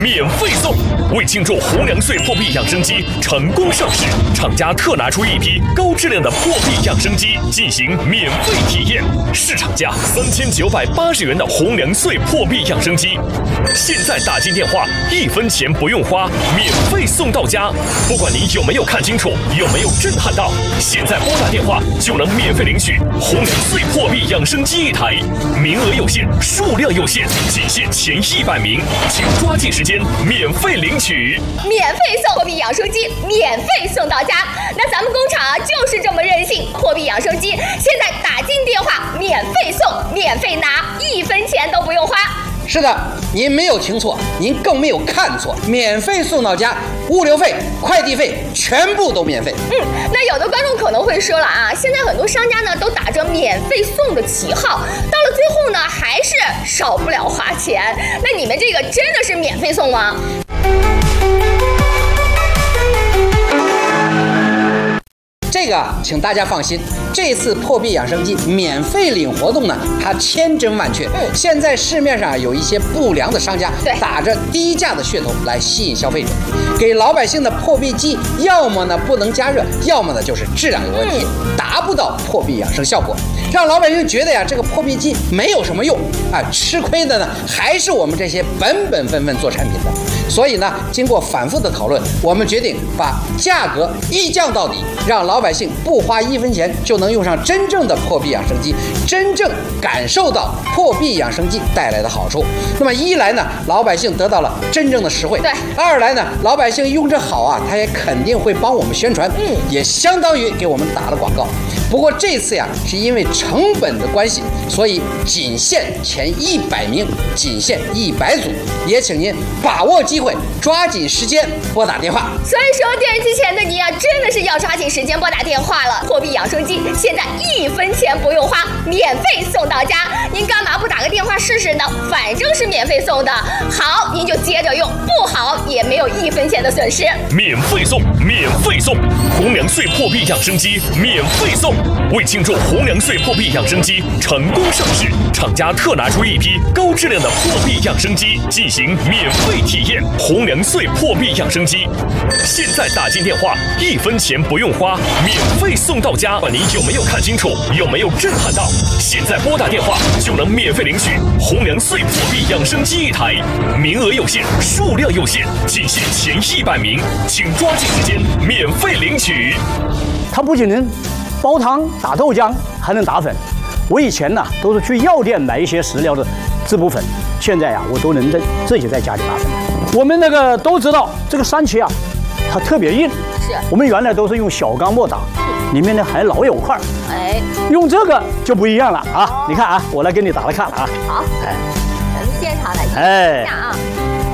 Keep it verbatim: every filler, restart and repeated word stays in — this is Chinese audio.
免费送！为庆祝红粮岁破壁养生机成功上市，厂家特拿出一批高质量的破壁养生机进行免费体验，市场价三千九百八十元的红粮岁破壁养生机，现在打进电话，一分钱不用花，免费送到家。不管你有没有看清楚，有没有震撼到，现在拨打电话就能免费领取红粮岁破壁养生机一台，名额有限，数量有限，仅限前一百名，请抓紧时间。免费领取， 免费送破壁养生机，免费送到家。那咱们工厂啊就是这么任性，破壁养生机现在打进电话，免费送，免费拿，一分钱都不用花。 是的，您没有听错，您更没有看错，免费送到家，物流费、快递费全部都免费。 嗯，那有的观众可能会说了啊，现在很多商家呢都打着免费送的旗号，到了最后呢还是少不了花钱。那你们这个真的是免费送吗？ 这个请大家放心，这次破壁养生机免费领活动呢，它千真万确。 嗯， 现在市面上有一些不良的商家， 对， 打着低价的噱头来吸引消费者，给老百姓的破壁机要么呢不能加热，要么呢就是质量有问题，嗯，达不到破壁养生效果，让老百姓觉得呀这个破壁机没有什么用啊，吃亏的呢还是我们这些本本分分做产品的。所以呢，经过反复的讨论，我们决定把价格一降到底，让老百姓不花一分钱就能用上真正的破壁养生机，真正感受到破壁养生机带来的好处。那么一来呢，老百姓得到了真正的实惠； 对， 二来呢，老百姓用着好啊，他也肯定会帮我们宣传，嗯，也相当于给我们打了广告。不过这次呀，是因为成本的关系，所以仅限前一百名，仅限一百组，也请您把握机会，抓紧时间拨打电话。 所以说，电视机前的你啊，真的是要抓紧时间拨打电话了。破壁养生机现在一分钱不用花，免费送到家，您干嘛不打个电话试试呢？反正是免费送的，好您就接着用，不好也没有一分钱的损失。 免费送，免费送，红粮岁破壁养生机免费送！为庆祝红粮岁破壁养生机成功上市，厂家特拿出一批高质量的破壁养生机进行免费体验。红粮岁破壁养生机，现在打进电话，一分钱不用花，免费送到家。不管您有没有看清楚，有没有震撼到，现在拨打电话就能免费领取红粮岁破壁养生机一台，名额有限，数量有限，仅限前一百名，请抓紧时间免费领取。 它不仅能煲汤、打豆浆，还能打粉。我以前呢都是去药店买一些食疗的滋补粉，现在呀我都能在自己在家里打粉。我们那个都知道，这个山茄啊，它特别硬。 是。我们原来都是用小钢末打，里面呢还老有块。 哎。用这个就不一样了啊！哦、你看啊，我来给你打来看了啊。 好。哎。咱们现场来看一下啊。